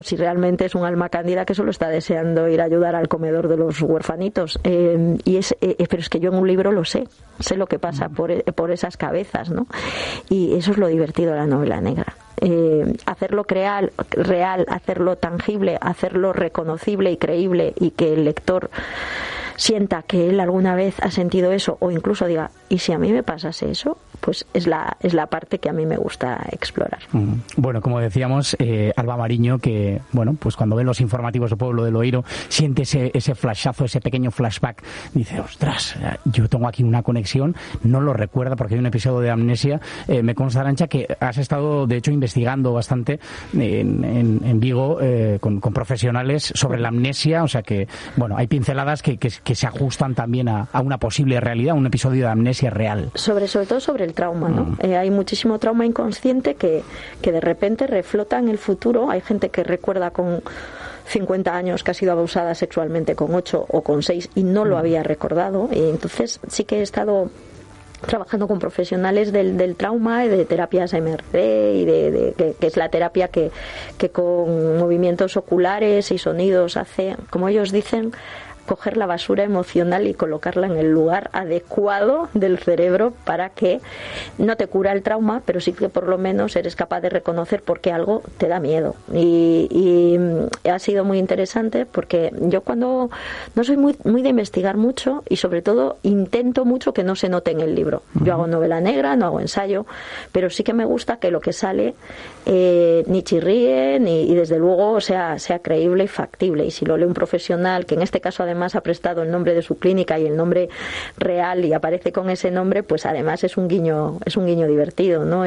si realmente es un alma cándida que solo está deseando ir a ayudar al comedor de los huerfanitos. Pero es que yo en un libro lo sé lo que pasa por esas cabezas, ¿no? Y eso es lo divertido de la novela negra. Hacerlo real, hacerlo tangible, hacerlo reconocible y creíble, y que el lector sienta que él alguna vez ha sentido eso, o incluso diga, ¿y si a mí me pasase eso? Pues es la parte que a mí me gusta explorar. Bueno, como decíamos, Alba Mariño, que bueno, pues cuando ve los informativos de Pueblo de Loiro, siente ese flashazo, ese pequeño flashback, dice, ostras, yo tengo aquí una conexión, no lo recuerda porque hay un episodio de amnesia. Me consta, Arantxa, que has estado de hecho investigando bastante en Vigo con profesionales sobre la amnesia, o sea que bueno, hay pinceladas que se ajustan también a una posible realidad, un episodio de amnesia real. Sobre todo sobre el trauma, ¿no? Hay muchísimo trauma inconsciente que de repente reflota en el futuro. Hay gente que recuerda con 50 años que ha sido abusada sexualmente con 8 o con 6 y no lo había recordado. Y entonces sí que he estado trabajando con profesionales del trauma y de terapias MRD y que es la terapia que con movimientos oculares y sonidos hace, como ellos dicen, coger la basura emocional y colocarla en el lugar adecuado del cerebro para que no te cura el trauma, pero sí que por lo menos eres capaz de reconocer por qué algo te da miedo. Y ha sido muy interesante porque yo cuando no soy muy de investigar mucho y sobre todo intento mucho que no se note en el libro. Yo hago novela negra, no hago ensayo, pero sí que me gusta que lo que sale ni chirríe y desde luego sea creíble y factible. Y si lo lee un profesional, que en este caso además ha prestado el nombre de su clínica y el nombre real y aparece con ese nombre, pues además es un guiño divertido, ¿no?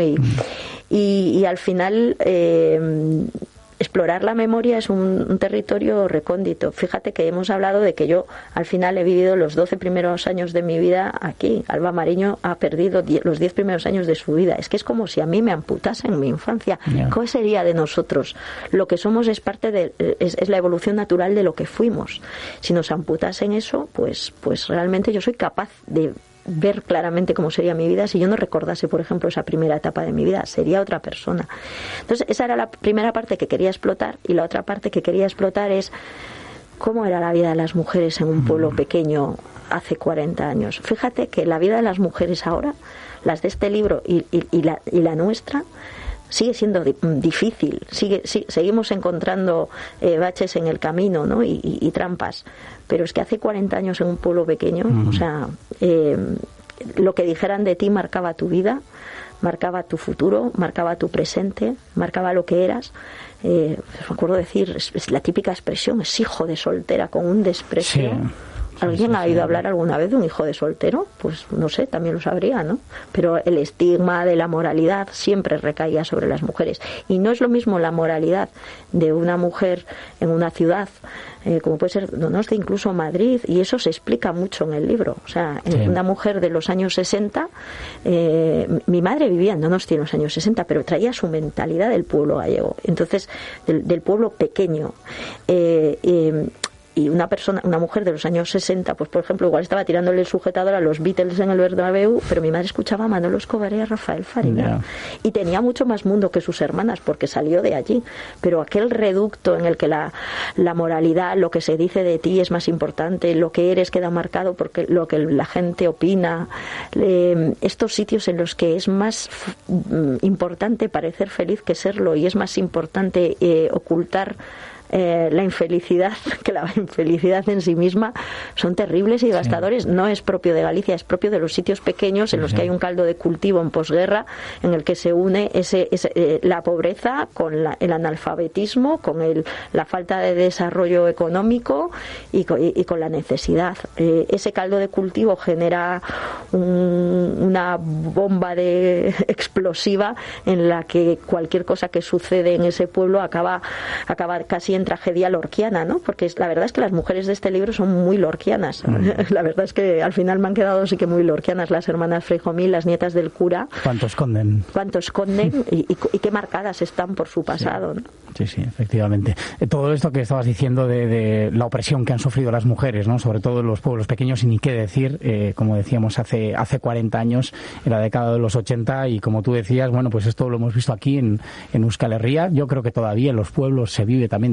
Y al final explorar la memoria es un territorio recóndito. Fíjate que hemos hablado de que yo al final he vivido los 12 primeros años de mi vida aquí. Alba Mariño ha perdido los 10 primeros años de su vida. Es que es como si a mí me amputasen mi infancia. Yeah. ¿Qué sería de nosotros? Lo que somos es parte es la evolución natural de lo que fuimos. Si nos amputasen eso, pues realmente yo soy capaz de ver claramente cómo sería mi vida si yo no recordase, por ejemplo, esa primera etapa de mi vida. Sería otra persona. Entonces, esa era la primera parte que quería explotar, y la otra parte que quería explotar es cómo era la vida de las mujeres en un pueblo pequeño hace 40 años. Fíjate que la vida de las mujeres ahora, las de este libro y la nuestra, sigue siendo difícil, seguimos encontrando baches en el camino, ¿no? y trampas, pero es que hace 40 años en un pueblo pequeño, o sea, lo que dijeran de ti marcaba tu vida, marcaba tu futuro, marcaba tu presente, marcaba lo que eras. Me acuerdo decir, es la típica expresión, es hijo de soltera, con un desprecio. Sí. ¿Alguien ha oído hablar alguna vez de un hijo de soltero? Pues no sé, también lo sabría, ¿no? Pero el estigma de la moralidad siempre recaía sobre las mujeres. Y no es lo mismo la moralidad de una mujer en una ciudad, como puede ser Donostia, incluso Madrid, y eso se explica mucho en el libro. O sea, una mujer de los años 60, mi madre vivía en Donostia en los años 60, pero traía su mentalidad del pueblo gallego, entonces del pueblo pequeño. Y una mujer de los años 60, pues por ejemplo, igual estaba tirándole el sujetador a los Beatles en el Bernabéu, pero mi madre escuchaba a Manolo Escobar y a Rafael Fariña. Yeah. Y tenía mucho más mundo que sus hermanas, porque salió de allí. Pero aquel reducto en el que la moralidad, lo que se dice de ti es más importante, lo que eres queda marcado porque lo que la gente opina, estos sitios en los que es más importante parecer feliz que serlo, y es más importante ocultar la infelicidad que la infelicidad en sí misma, son terribles y devastadores. Sí. No es propio de Galicia, es propio de los sitios pequeños en los que hay un caldo de cultivo en posguerra, en el que se une la pobreza con el analfabetismo, con la falta de desarrollo económico y con la necesidad. Ese caldo de cultivo genera una bomba explosiva en la que cualquier cosa que sucede en ese pueblo acaba casi en tragedia lorquiana, ¿no? Porque la verdad es que las mujeres de este libro son muy lorquianas. La verdad es que al final me han quedado sí que muy lorquianas las hermanas Freijomil, las nietas del cura. ¿Cuánto esconden? ¿Cuánto esconden y qué marcadas están por su pasado, ¿no? Sí, efectivamente. Todo esto que estabas diciendo de la opresión que han sufrido las mujeres, ¿no? Sobre todo en los pueblos pequeños, y ni qué decir, como decíamos, hace 40 años, en la década de los 80, y como tú decías, bueno, pues esto lo hemos visto aquí en Euskal Herria. Yo creo que todavía en los pueblos se vive también